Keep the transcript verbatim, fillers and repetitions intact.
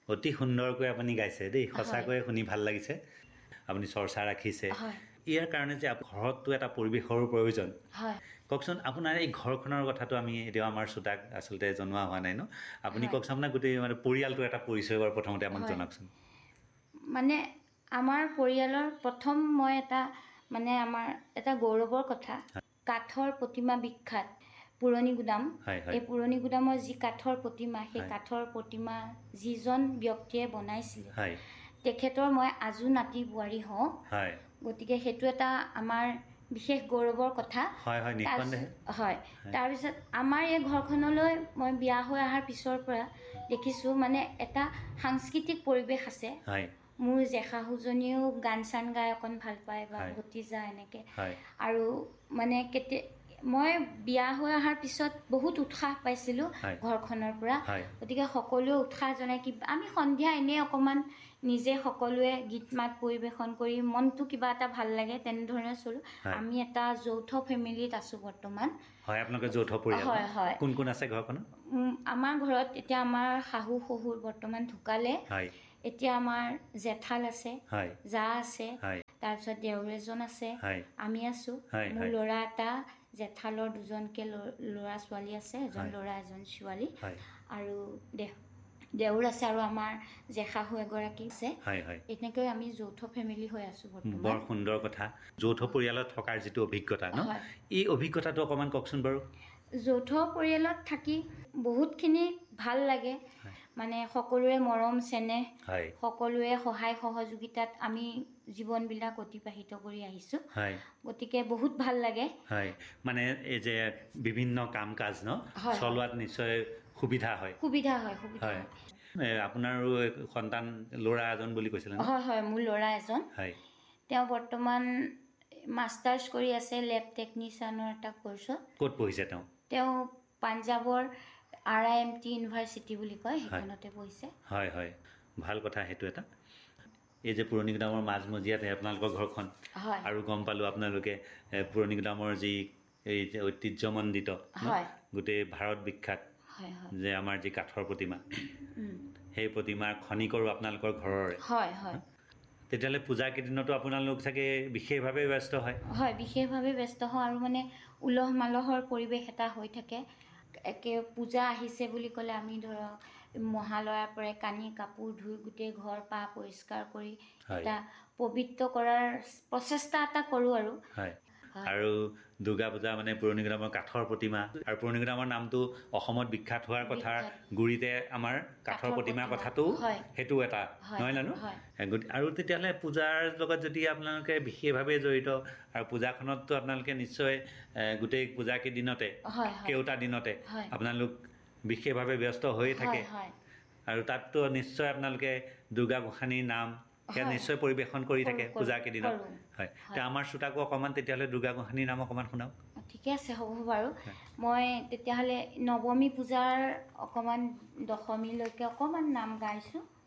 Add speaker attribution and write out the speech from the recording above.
Speaker 1: অতি সুন্দৰকৈ আপুনি গাইছে দেই, সঁচাকৈ শুনি ভাল লাগিছে। আপুনি চৰ্চা ৰাখিছে। ইয়াৰ কাৰণে যে ঘৰতটো এটা পৰিৱেশৰো প্ৰয়োজন। কওকচোন আপোনাৰ এই ঘৰখনৰ কথাটো আমি এতিয়াও আমাৰ শ্ৰোতাক আচলতে জনোৱা হোৱা নাই ন, আপুনি কওকচোন আপোনাৰ গোটেই মানে পৰিয়ালটো এটা পৰিচয় বাৰু প্ৰথমতে আমাক জনাওকচোন।
Speaker 2: মানে আমাৰ পৰিয়ালৰ প্ৰথম মই এটা মানে আমাৰ এটা গৌৰৱৰ কথা, কাঠৰ প্ৰতিমা বিখ্যাত পুৰণি গুদাম। এই পুৰণি গুদামৰ যি কাঠৰ প্ৰতিমা, সেই কাঠৰ প্ৰতিমা যিজন ব্যক্তিয়ে বনাইছিলে তেখেতৰ মই আজু নাতি বোৱাৰী হওঁ। গতিকে সেইটো এটা আমাৰ বিশেষ গৌৰৱৰ কথা। হয়, তাৰপিছত আমাৰ এই ঘৰখনলৈ মই বিয়া হৈ অহাৰ পিছৰ পৰা দেখিছোঁ মানে এটা সাংস্কৃতিক পৰিৱেশ আছে। মোৰ জেঠাহুজনীও গান চান গাই অকণ ভাল পায় বা ভতিজা এনেকৈ। আৰু মানে কেতিয়া মই বিয়া হৈ অহাৰ পিছত বহুত উৎসাহ পাইছিলোঁ ঘৰখনৰ পৰা। গতিকে সকলোৱে উৎসাহ জনাই কি আমি সন্ধিয়া এনেই অকণমান নিজে সকলোৱে গীত মাত পৰিৱেশন কৰি মনটো কিবা এটা ভাল লাগে, তেনেধৰণে চলোঁ। আমি এটা যৌথ ফেমিলিত আছোঁ বৰ্তমান।
Speaker 1: হয়, আপোনালোকে যৌথ পৰিয়াল?
Speaker 2: হয় হয়।
Speaker 1: কোন কোন আছে ঘৰখনত?
Speaker 2: আমাৰ ঘৰত এতিয়া আমাৰ শাহু শহুৰ বৰ্তমান ঢুকালে। এতিয়া আমাৰ জেঠাল আছে, জা আছে, তাৰপিছত দেউৰ এজন আছে, আমি আছোঁ। মোৰ ল'ৰা এটা, জেঠালৰ দুজনকৈ ল'ৰা ছোৱালী আছে, এজন ল'ৰা এজন ছোৱালী, আৰু দেহ দেউৰ আছে, আৰু আমাৰ জেঠাশহু এগৰাকী আছে। এনেকৈ আমি যৌথ ফেমিলি হৈ আছোঁ বৰ্তমান।
Speaker 1: বৰ সুন্দৰ কথা। যৌথ পৰিয়ালত থকাৰ যিটো অভিজ্ঞতা ন, এই অভিজ্ঞতাটো অকণমান কওকচোন বাৰু।
Speaker 2: যৌথ পৰিয়ালত থাকি বহুতখিনি ভাল লাগে। মানে সকলোৰে মৰম চেনেহ, সকলোৰে সহায় সহযোগিতাত আমি জীৱনবিলাক অতিবাহিত কৰি আহিছোঁ। গতিকে বহুত ভাল লাগে।
Speaker 1: হয়, মানে এই যে বিভিন্ন কাম কাজ ন চলোৱাত নিশ্চয় সুবিধা হয়।
Speaker 2: সুবিধা হয়, সুবিধা হয়।
Speaker 1: আপোনাৰো সন্তান ল'ৰা এজন বুলি কৈছিলে ন?
Speaker 2: হয় হয়, মোৰ ল'ৰা এজন। তেওঁ বৰ্তমান মাষ্টাৰ্ছ কৰি আছে লেব টেকনিচিয়ানৰ এটা কৰ্চত।
Speaker 1: ক'ত পঢ়িছে তেওঁ?
Speaker 2: তেওঁ পাঞ্জাৱৰ R I M T university বুলি কয়, সেইখনতে পঢ়িছে।
Speaker 1: হয় হয়, ভাল কথা সেইটো এটা। এই যে পুৰণি গুদামৰ মাজমজিয়াতে আপোনালোকৰ ঘৰখন, আৰু গম পালোঁ আপোনালোকে পুৰণি গুদামৰ যি এই যে ঐতিহ্যমণ্ডিত গোটেই ভাৰত বিখ্যাত যে আমাৰ যি কাঠৰ প্ৰতিমা, সেই প্ৰতিমাৰ খনিকৰো আপোনালোকৰ ঘৰৰে।
Speaker 2: হয় হয়।
Speaker 1: তেতিয়াহ'লে পূজা কেইদিনতো আপোনালোক চাগে বিশেষভাৱে ব্যস্ত হয়?
Speaker 2: হয়, বিশেষভাৱে ব্যস্ত হওঁ, আৰু মানে উলহ মালহৰ পৰিৱেশ এটা হৈ থাকে। একে পূজা আহিছে বুলি ক'লে আমি ধৰক মহালয়াৰ পৰা কানি কাপোৰ ধুই গোটেই ঘৰ পা পৰিষ্কাৰ কৰি এটা পবিত্ৰ কৰাৰ প্ৰচেষ্টা এটা কৰোঁ আৰু।
Speaker 1: আৰু দুৰ্গা পূজা মানে পুৰণি গুদামৰ কাঠৰ প্ৰতিমা, আৰু পুৰণি গুদামৰ নামটো অসমত বিখ্যাত হোৱাৰ কথা গুৰিতে আমাৰ কাঠৰ প্ৰতিমাৰ কথাটো সেইটো এটা নহয় জানো? আৰু তেতিয়াহ'লে পূজাৰ লগত যদি আপোনালোকে বিশেষভাৱে জড়িত, আৰু পূজাখনততো আপোনালোকে নিশ্চয় গোটেই পূজাকেইদিনতে কেওটা দিনতে আপোনালোক বিশেষভাৱে ব্যস্ত হৈয়ে থাকে, আৰু তাততো নিশ্চয় আপোনালোকে দুৰ্গা গোসাঁনীৰ নাম সেয়া নিশ্চয় পৰিৱেশন কৰি থাকে পূজা কেইদিনত। হয়, এতিয়া আমাৰ শ্ৰোতাকো অকণমান তেতিয়াহ'লে দুৰ্গা গোসাঁনীৰ নাম অকণমান শুনাওক।
Speaker 2: ঠিকে আছে, হ'ব বাৰু। মই তেতিয়াহ'লে নৱমী পূজাৰ অকণমান দশমীলৈকে অকণমান নাম গাইছোঁ।